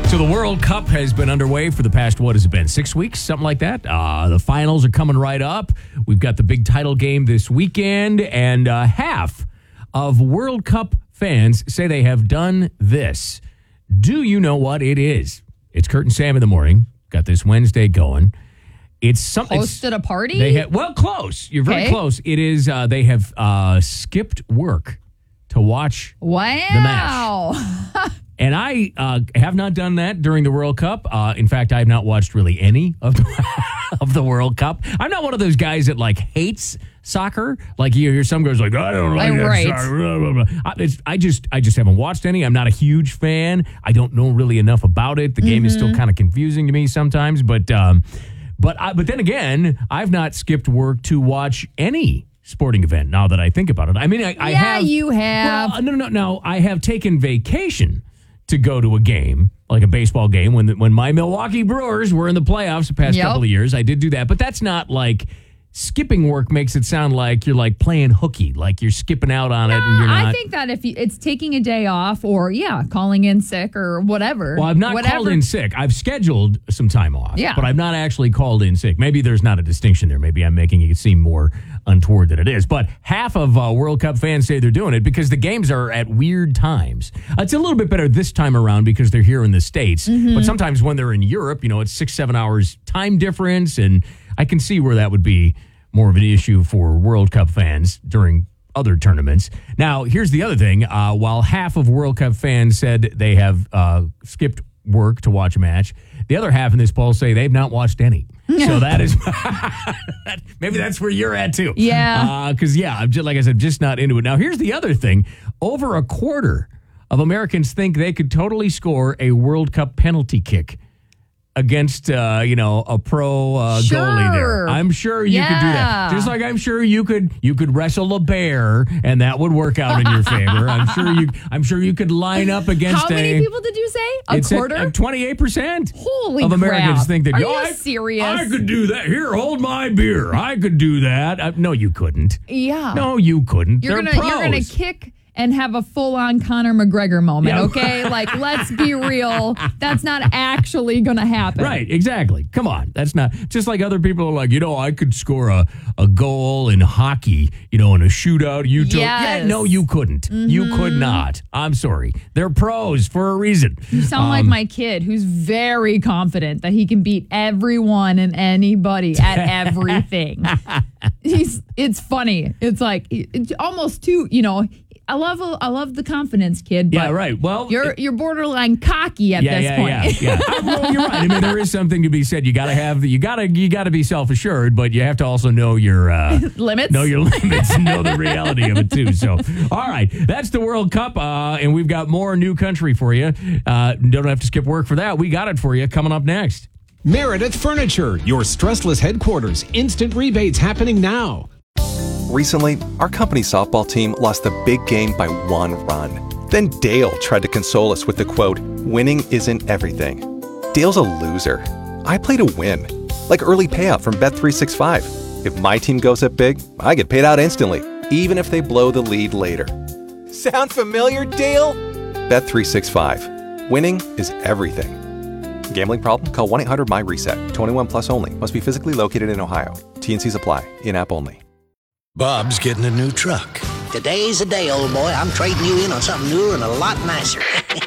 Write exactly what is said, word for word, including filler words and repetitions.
So the World Cup has been underway for the past, what has it been, six weeks, something like that? Uh, the finals are coming right up. We've got the big title game this weekend, and uh, half of World Cup fans say they have done this. Do you know what it is? It's Kurt and Sam in the morning. Got this Wednesday going. It's something. Hosted a party? They ha- well, close. You're very Okay. close. It is. Uh, they have uh, skipped work to watch Wow. the match. And I uh, have not done that during the World Cup. Uh, in fact, I have not watched really any of the, of the World Cup. I'm not one of those guys that like hates soccer. Like you hear some guys like, I don't like that Right. soccer. Blah, blah, blah. I, it's, I just, I just haven't watched any. I'm not a huge fan. I don't know really enough about it. The game Mm-hmm. is still kind of confusing to me sometimes. But, um, but, I, but then again, I've not skipped work to watch any sporting event. Now that I think about it, I mean, I, I Yeah, have. you have. Well, no, no, no. I have taken vacation to go to a game, like a baseball game, when the, when my Milwaukee Brewers were in the playoffs the past Yep. couple of years. I did do that, but that's not like skipping work makes it sound like you're like playing hooky, like you're skipping out on it and you're not. I think that if you, it's taking a day off or, yeah, calling in sick or whatever. Well, I've not whatever. called in sick. I've scheduled some time off, Yeah. but I've not actually called in sick. Maybe there's not a distinction there. Maybe I'm making it seem more untoward than it is. But half of uh, World Cup fans say they're doing it because the games are at weird times. Uh, it's a little bit better this time around because they're here in the States. Mm-hmm. But sometimes when they're in Europe, you know, it's six, seven hours time difference. And I can see where that would be more of an issue for World Cup fans during other tournaments. Now, here's the other thing. Uh, while half of World Cup fans said they have uh, skipped work to watch a match, the other half in this poll say they've not watched any. So that is maybe that's where you're at too. Yeah. Because, uh, yeah, I'm just, like I said, just not into it. Now, here's the other thing. Over a quarter of Americans think they could totally score a World Cup penalty kick against, uh, you know, a pro uh, Sure. goalie there. I'm sure you could do that. Yeah. Just like I'm sure you could you could wrestle a bear and that would work out in your favor. I'm sure you I'm sure you could line up against How a many people did you say? A it's quarter? At, uh, twenty-eight percent Holy of Americans crap. think that Are "Oh, you I, serious? I could do that. Here, hold my beer. I could do that. Uh, no, you couldn't. Yeah. No, you couldn't. You're They're gonna you're gonna pros. kick and have a full-on Conor McGregor moment, Yeah. okay? Like, let's be real. That's not actually gonna happen. Right, exactly. Come on. That's not just like other people are like, you know, I could score a, a goal in hockey, you know, in a shootout. You told Yes. yeah, no, you couldn't. You could not. I'm sorry. They're pros for a reason. You sound like my kid who's very confident that he can beat everyone and anybody at everything. He's it's funny. It's like it's almost too, you know, I love I love the confidence, kid. But Yeah, right. Well, you're you're borderline cocky at yeah, this yeah, point. yeah, yeah. Well, you're right. I mean, there is something to be said. You got to have you got to you got to be self-assured, but you have to also know your uh, Limits? know your limits, and know the reality of it too. So, all right, that's the World Cup, uh, and we've got more new country for you. Uh, don't have to skip work for that. We got it for you coming up next. Meredith Furniture, your stressless headquarters. Instant rebates happening now. Recently, our company's softball team lost the big game by one run. Then Dale tried to console us with the quote, "Winning isn't everything." Dale's a loser. I play to win. Like early payout from Bet three sixty-five. If my team goes up big, I get paid out instantly, even if they blow the lead later. Sound familiar, Dale? Bet three sixty-five. Winning is everything. Gambling problem? Call one eight hundred M Y reset. twenty-one plus only. Must be physically located in Ohio. T and Cs apply. In-app only. Bob's getting a new truck. Today's the day, old boy. I'm trading you in on something newer and a lot nicer.